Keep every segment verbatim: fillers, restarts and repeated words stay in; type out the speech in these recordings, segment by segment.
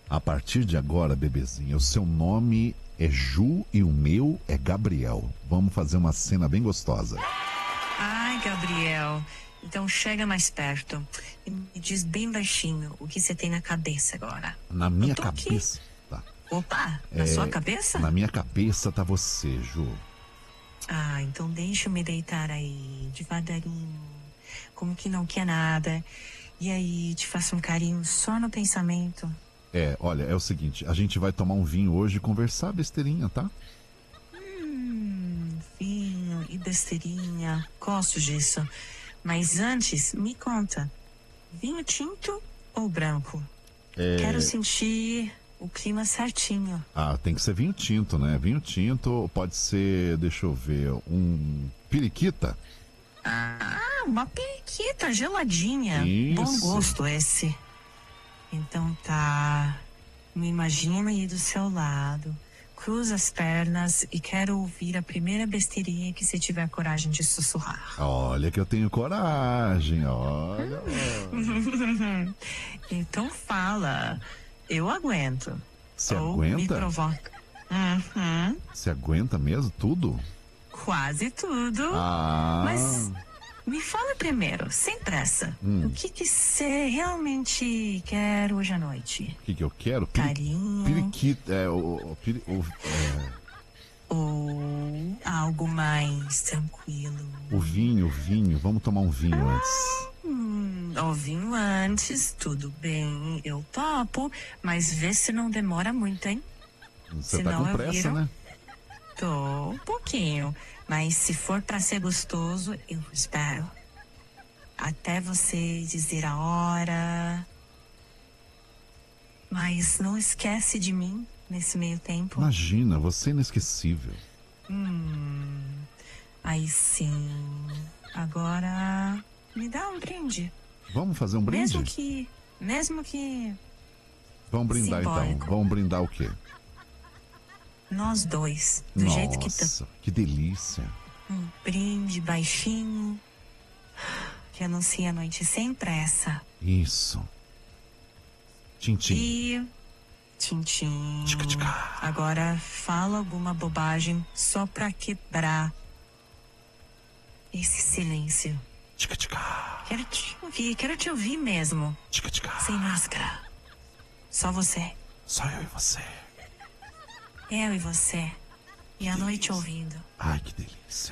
A partir de agora, bebezinha, o seu nome é Ju e o meu é Gabriel. Vamos fazer uma cena bem gostosa. Ai, Gabriel, então chega mais perto e me diz bem baixinho o que você tem na cabeça agora. Na minha cabeça? Tá. Opa, na É, sua cabeça? Na minha cabeça tá você, Ju. Ah, então deixa eu me deitar aí, devagarinho, como que não quer nada. E aí, te faço um carinho só no pensamento. É, olha, é o seguinte, a gente vai tomar um vinho hoje e conversar besteirinha, tá? Hum, vinho e besteirinha, gosto disso. Mas antes, me conta, vinho tinto ou branco? É... Quero sentir o clima certinho. Ah, tem que ser vinho tinto, né? Vinho tinto pode ser, deixa eu ver, um periquita. Ah, uma periquita geladinha. Isso. Bom gosto esse. Então tá, me imagino aí do seu lado, cruza as pernas e quero ouvir a primeira besteirinha que você tiver coragem de sussurrar. Olha que eu tenho coragem, olha. olha. Então fala, eu aguento. Você Ou aguenta? me provoca. Uhum, Você aguenta mesmo tudo? quase tudo. Ah. Mas me fala primeiro, sem pressa, Hum. o que que você realmente quer hoje à noite? O que que eu quero? Peri- Carinho. Periquita, é, o, o, peri- o, é, Ou algo mais tranquilo? o vinho, o vinho, vamos tomar um vinho antes. Hum, o vinho antes, tudo bem, eu topo, mas vê se não demora muito, hein? Você tá senão com eu pressa, viro. né? Tô um pouquinho, mas se for pra ser gostoso, eu espero. Até você dizer a hora. Mas não esquece de mim nesse meio tempo. Imagina, você é inesquecível. Hum, aí sim. Agora me dá um brinde. Vamos fazer um brinde? Mesmo que. Mesmo que Vamos brindar então. simbólico. Vamos brindar o quê? nós dois, do Nossa, jeito que tá. que delícia. Um brinde baixinho. Que anuncia a noite sem pressa. Isso. Tintim. E. Tintim. Tica-tica. Agora fala alguma bobagem só pra quebrar esse silêncio. Tica-tica. Quero te ouvir, quero te ouvir mesmo. Tica-tica. Sem máscara. Só você. Só eu e você. Eu e você. E a noite delícia. ouvindo. Ai, que delícia.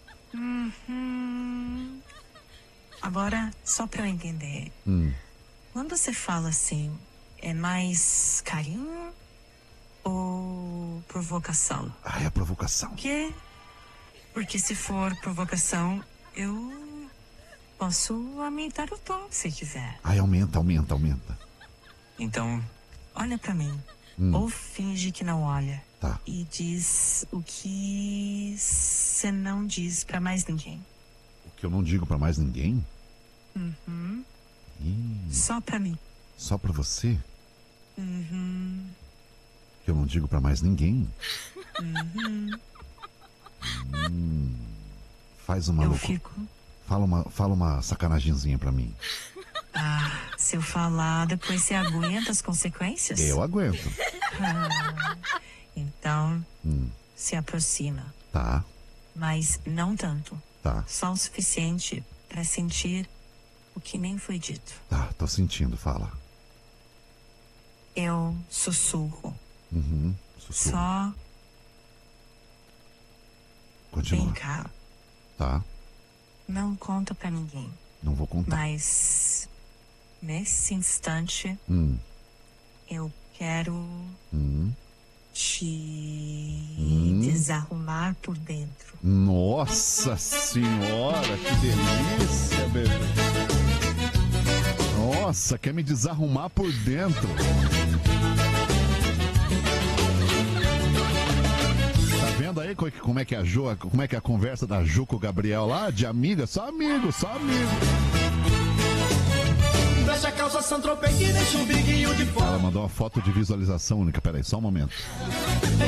Uhum. Agora, só pra eu entender. Hum. Quando você fala assim, é mais carinho ou provocação? Ai, a provocação. Por quê? Porque se for provocação, eu posso aumentar o tom se quiser. Ai, aumenta, aumenta, aumenta. Então, olha pra mim. Hum. Ou finge que não olha. Tá. E diz o que você não diz pra mais ninguém. O que eu não digo pra mais ninguém? Uhum. Ih, Só pra mim. só pra você? Uhum. Que eu não digo pra mais ninguém? Uhum. Hum. Faz uma Eu loucura. fico... Fala uma, fala uma sacanagemzinha pra mim. Ah, se eu falar, depois você aguenta as consequências? Eu aguento. Ah, então, Hum. se aproxima. Tá, Mas não tanto. tá, Só o suficiente pra sentir o que nem foi dito. tá, tô sentindo, fala. Eu sussurro. Uhum. Sussurro. Só Continua. vem cá. Tá, Não conta pra ninguém. não vou contar. Mas nesse instante Hum, eu quero hum. te Hum. desarrumar por dentro. Nossa senhora, que delícia, bebê. Nossa, quer me desarrumar por dentro. Tá vendo aí co- como é que é a Ju, como é que é a conversa da Ju com o Gabriel lá? De amiga, só amigo, só amigo. Deixa a calça Saint-Tropez que deixa o biguinho de fora. Ela mandou uma foto de visualização única, peraí, só um momento.